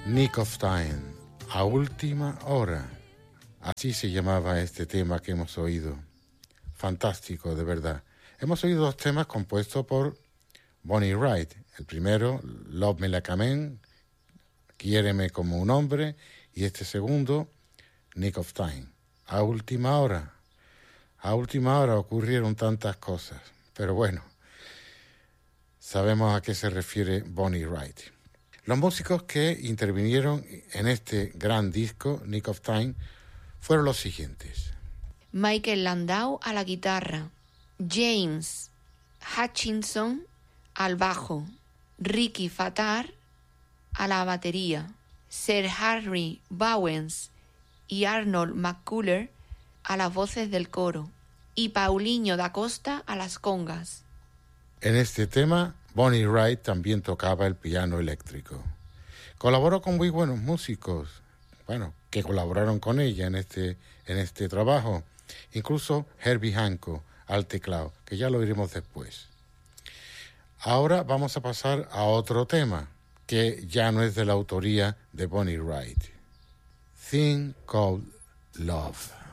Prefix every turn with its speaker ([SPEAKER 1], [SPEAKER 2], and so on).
[SPEAKER 1] Nick of Time, a última hora. Así se llamaba este tema que hemos oído. Fantástico, de verdad. Hemos oído dos temas compuestos por Bonnie Wright. El primero, Love Me Like a Man, Quiéreme como un hombre. Y este segundo, Nick of Time, a última hora. A última hora ocurrieron tantas cosas. Pero bueno, sabemos a qué se refiere Bonnie Wright. Los músicos que intervinieron en este gran disco, Nick of Time, fueron los siguientes.
[SPEAKER 2] Michael Landau a la guitarra, James Hutchinson al bajo, Ricky Fattar a la batería, Sir Harry Bowens y Arnold McCuller a las voces del coro y Paulinho da Costa a las congas.
[SPEAKER 1] En este tema, Bonnie Wright también tocaba el piano eléctrico. Colaboró con muy buenos músicos, que colaboraron con ella en este trabajo. Incluso Herbie Hancock al teclado, que ya lo veremos después. Ahora vamos a pasar a otro tema, que ya no es de la autoría de Bonnie Wright. Thing Called Love.